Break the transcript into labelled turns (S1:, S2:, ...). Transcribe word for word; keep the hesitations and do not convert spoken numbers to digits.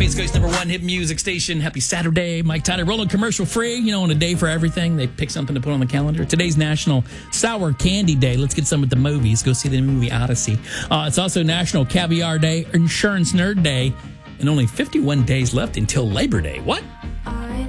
S1: East Coast number one hit music station. Happy Saturday. Mike Tyler rolling commercial free. You know, on a day for everything. They pick something to put on the calendar. Today's National Sour Candy Day. Let's get some at the movies. Go see the movie Odyssey. Uh, it's also National Caviar Day, Insurance Nerd Day, and only fifty-one days left until Labor Day. What?